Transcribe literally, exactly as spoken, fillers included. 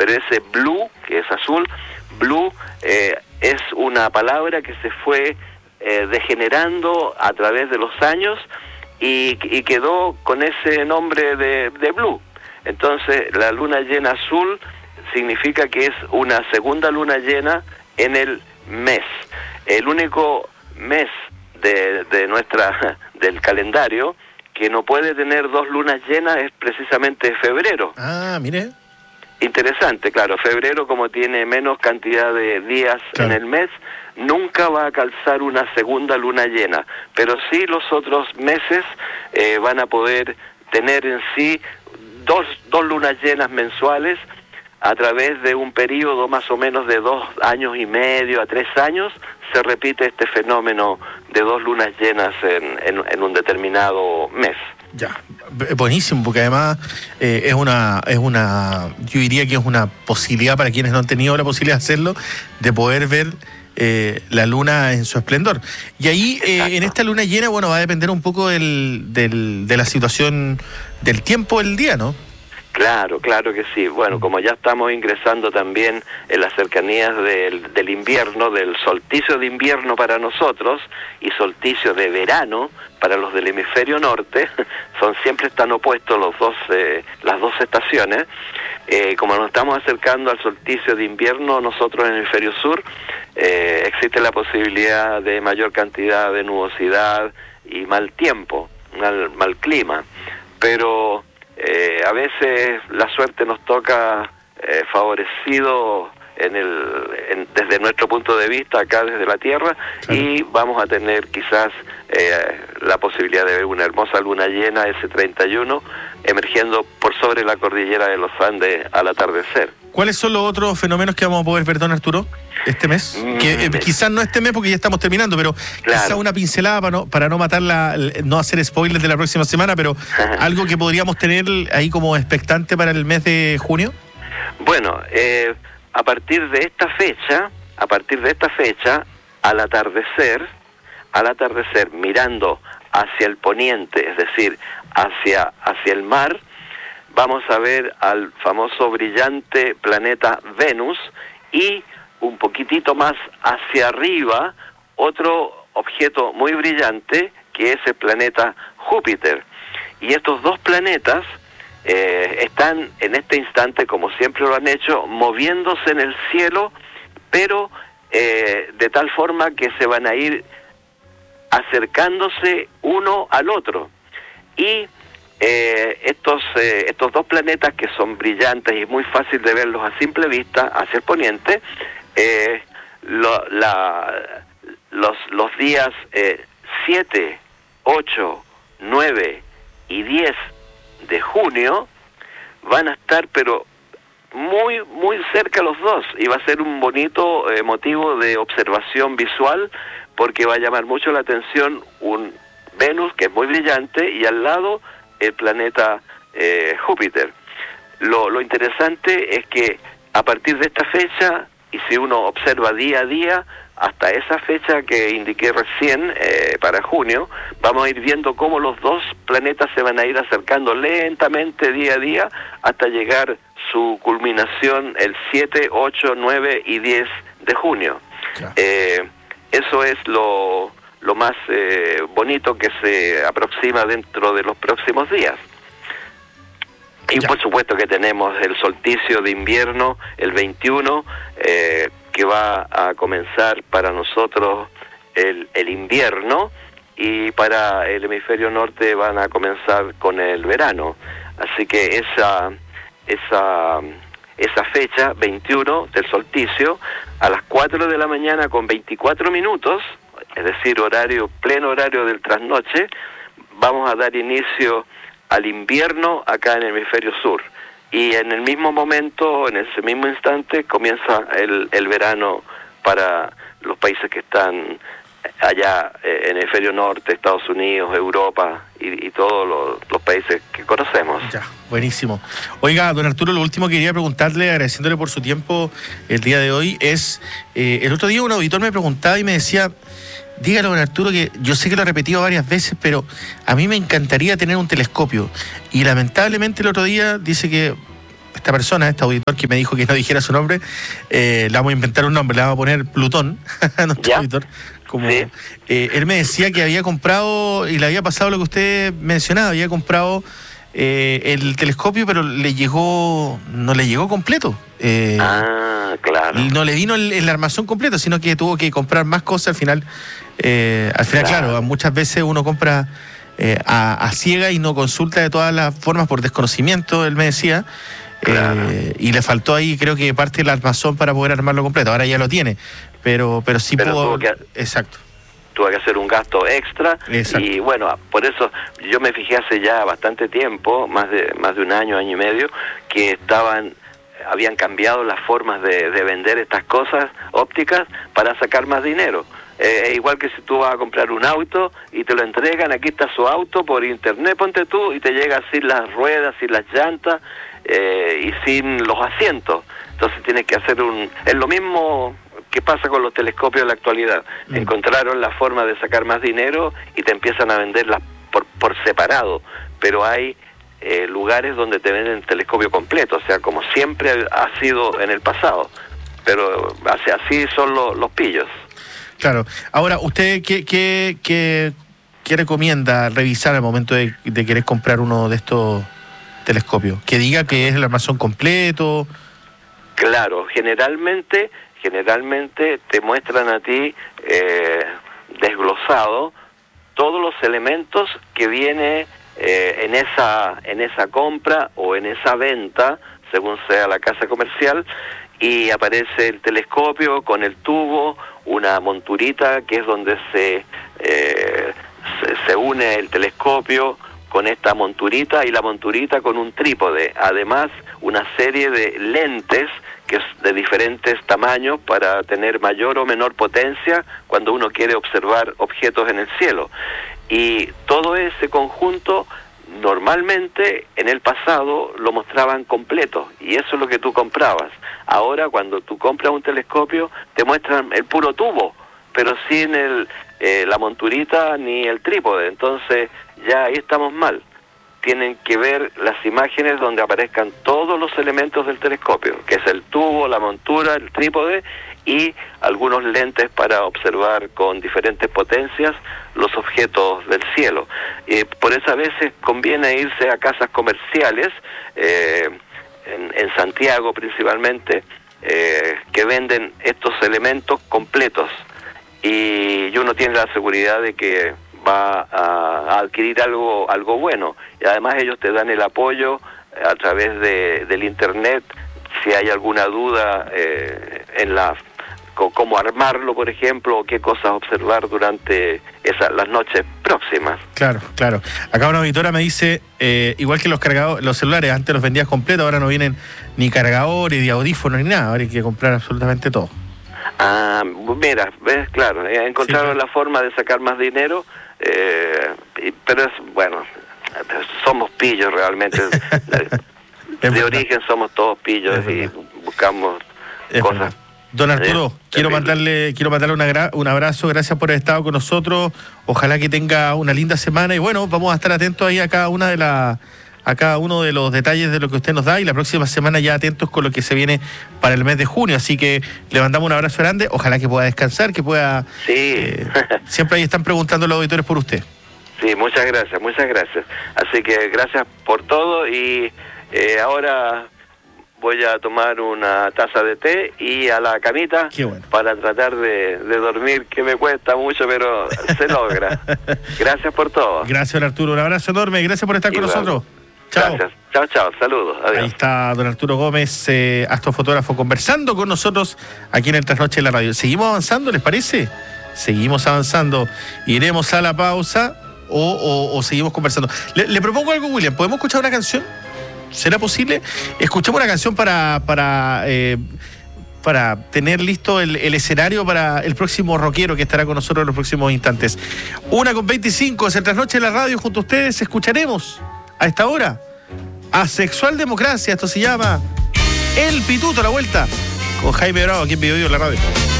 pero ese blue, que es azul, blue eh, es una palabra que se fue eh, degenerando a través de los años y, y quedó con ese nombre de, de blue. Entonces la luna llena azul significa que es una segunda luna llena en el mes. El único mes de, de nuestra del calendario que no puede tener dos lunas llenas es precisamente febrero. Ah, mire. Interesante, claro. Febrero, como tiene menos cantidad de días claro. en el mes, nunca va a calzar una segunda luna llena. Pero sí los otros meses eh, van a poder tener en sí dos, dos lunas llenas mensuales a través de un periodo más o menos de dos años y medio a tres años. Se repite este fenómeno de dos lunas llenas en, en, en un determinado mes. Ya, buenísimo, porque además eh, es una, es una, yo diría que es una posibilidad para quienes no han tenido la posibilidad de hacerlo, de poder ver eh, la luna en su esplendor. Y ahí, eh, en esta luna llena, bueno, va a depender un poco del, del, de la situación del tiempo del día, ¿no? Claro, claro que sí. Bueno, como ya estamos ingresando también en las cercanías del, del invierno, del solsticio de invierno para nosotros y solsticio de verano para los del hemisferio norte, son siempre están opuestos los dos, eh, las dos estaciones. Eh, como nos estamos acercando al solsticio de invierno, nosotros en el hemisferio sur, eh, existe la posibilidad de mayor cantidad de nubosidad y mal tiempo, mal, mal clima, pero Eh, a veces la suerte nos toca eh, favorecido en el, en, desde nuestro punto de vista acá desde la Tierra, claro. y vamos a tener quizás eh, la posibilidad de ver una hermosa luna llena ese treinta y uno emergiendo por sobre la cordillera de los Andes al atardecer. ¿Cuáles son los otros fenómenos que vamos a poder ver, don Arturo, este mes? Mm, que eh, quizás no este mes porque ya estamos terminando, pero claro. quizás una pincelada para no, para no matar la, no hacer spoilers de la próxima semana, pero algo que podríamos tener ahí como expectante para el mes de junio. Bueno, eh, a partir de esta fecha, a partir de esta fecha, al atardecer, al atardecer mirando hacia el poniente, es decir, hacia hacia el mar, vamos a ver al famoso brillante planeta Venus y un poquitito más hacia arriba otro objeto muy brillante que es el planeta Júpiter. Y estos dos planetas eh, están en este instante, como siempre lo han hecho, moviéndose en el cielo, pero eh, de tal forma que se van a ir acercándose uno al otro. Y Eh, estos eh, estos dos planetas que son brillantes y muy fácil de verlos a simple vista hacia el poniente, eh, lo, la, los, los días siete, ocho, nueve y diez de junio van a estar pero muy muy cerca los dos y va a ser un bonito eh, motivo de observación visual porque va a llamar mucho la atención un Venus que es muy brillante y al lado el planeta eh, Júpiter. Lo, lo interesante es que a partir de esta fecha, y si uno observa día a día, hasta esa fecha que indiqué recién, eh, para junio, vamos a ir viendo cómo los dos planetas se van a ir acercando lentamente día a día hasta llegar su culminación el siete, ocho, nueve y diez de junio. Claro. Eh, eso es lo... lo más eh, bonito que se aproxima dentro de los próximos días. Y ya. Por supuesto que tenemos el solsticio de invierno, el veintiuno, eh, que va a comenzar para nosotros el, el invierno, y para el hemisferio norte van a comenzar con el verano. Así que esa, esa, esa fecha, veintiuno del solsticio, a las cuatro de la mañana con veinticuatro minutos, es decir, horario, pleno horario del trasnoche, vamos a dar inicio al invierno acá en el hemisferio sur. Y en el mismo momento, en ese mismo instante, comienza el, el verano para los países que están allá eh, en el hemisferio norte, Estados Unidos, Europa y, y todos los, los países que conocemos. Ya, buenísimo. Oiga, don Arturo, lo último que quería preguntarle, agradeciéndole por su tiempo el día de hoy, es, eh, el otro día un auditor me preguntaba y me decía, dígale, don Arturo, que yo sé que lo he repetido varias veces, pero a mí me encantaría tener un telescopio. Y lamentablemente el otro día dice que esta persona, este auditor que me dijo que no dijera su nombre, eh, le vamos a inventar un nombre, le vamos a poner Plutón, nuestro ¿Ya? auditor. Como, Sí. eh, él me decía que había comprado, y le había pasado lo que usted mencionaba, había comprado eh, el telescopio, pero le llegó, no le llegó completo. Eh, Ah, claro. no le vino el, el armazón completo, sino que tuvo que comprar más cosas al final. Eh, al final, claro, Claro. muchas veces uno compra eh, a, a ciega y no consulta de todas las formas por desconocimiento, él me decía. Claro. Eh, y le faltó ahí, creo que parte del armazón para poder armarlo completo. Ahora ya lo tiene, pero pero sí Pero pudo. tuvo que- Exacto. Tuve que hacer un gasto extra. Exacto. Y bueno, por eso yo me fijé hace ya bastante tiempo, más de más de un año, año y medio, que estaban habían cambiado las formas de, de vender estas cosas ópticas para sacar más dinero. Eh, es igual que si tú vas a comprar un auto y te lo entregan, aquí está su auto por internet, ponte tú, y te llega sin las ruedas, sin las llantas eh, y sin los asientos. Entonces tienes que hacer un... Es lo mismo que pasa con los telescopios en la actualidad. Mm. Encontraron la forma de sacar más dinero y te empiezan a venderlas por, por separado, pero hay eh, lugares donde te venden el telescopio completo, o sea, como siempre ha sido en el pasado, pero así, así son lo, los pillos. Claro. Ahora, ¿usted qué, qué, qué, qué recomienda revisar al momento de, de querer comprar uno de estos telescopios? Que diga que es el armazón completo. Claro, generalmente, generalmente te muestran a ti eh, desglosado todos los elementos que viene eh, en esa en esa compra o en esa venta, según sea la casa comercial, y aparece el telescopio con el tubo, una monturita que es donde se, eh, se, se une el telescopio con esta monturita y la monturita con un trípode. Además, una serie de lentes que es de diferentes tamaños para tener mayor o menor potencia cuando uno quiere observar objetos en el cielo. Y todo ese conjunto normalmente en el pasado lo mostraban completo y eso es lo que tú comprabas. Ahora cuando tú compras un telescopio te muestran el puro tubo, pero sin el, eh, la monturita ni el trípode. Entonces ya ahí estamos mal. Tienen que ver las imágenes donde aparezcan todos los elementos del telescopio, que es el tubo, la montura, el trípode y algunos lentes para observar con diferentes potencias los objetos del cielo. Eh, por eso a veces conviene irse a casas comerciales, eh, en, en Santiago principalmente, eh, que venden estos elementos completos y, y uno tiene la seguridad de que va a, a adquirir algo algo bueno, y además ellos te dan el apoyo a través de, del internet si hay alguna duda eh, en la cómo armarlo, por ejemplo, o qué cosas observar durante esa, las noches próximas. Claro, claro. Acá una auditora me dice, eh, igual que los cargadores, los celulares, antes los vendías completos, ahora no vienen ni cargadores, ni audífonos, ni nada, ahora hay que comprar absolutamente todo. Ah, mira, ves, claro, eh, encontraron Sí, claro. la forma de sacar más dinero, eh, y, pero es, bueno, somos pillos realmente. de Es de verdad. origen somos todos pillos Es y verdad. buscamos Es cosas. verdad. Don Arturo, Sí, quiero terrible. mandarle, quiero mandarle una gra- un abrazo, gracias por haber estado con nosotros. Ojalá que tenga una linda semana y bueno, vamos a estar atentos ahí a cada una de las a cada uno de los detalles de lo que usted nos da y la próxima semana ya atentos con lo que se viene para el mes de junio. Así que le mandamos un abrazo grande, ojalá que pueda descansar, que pueda... Sí, eh, siempre ahí están preguntando los auditores por usted. sí, muchas gracias, muchas gracias. Así que gracias por todo y eh, ahora voy a tomar una taza de té y a la camita. Qué bueno. Para tratar de, de dormir, que me cuesta mucho, pero se logra. Gracias por todo. Gracias, don Arturo. Un abrazo enorme. Gracias por estar con Igual. nosotros. Chao. Gracias. Chao, chao. Saludos. Adiós. Ahí está don Arturo Gómez, eh, astrofotógrafo, conversando con nosotros aquí en el Trasnoche de la Radio. ¿Seguimos avanzando, les parece? Seguimos avanzando. Iremos a la pausa o, o- o seguimos conversando. Le, le propongo algo, William. ¿Podemos escuchar una canción? ¿Será posible? Escuchemos una canción para... para eh, para tener listo el, el escenario para el próximo rockero que estará con nosotros en los próximos instantes. Una con veinticinco, es el Trasnoche de la Radio. Junto a ustedes escucharemos a esta hora Asexual Democracia. Esto se llama El Pituto, la vuelta, con Jaime Bravo, aquí en Video Vivo en la radio.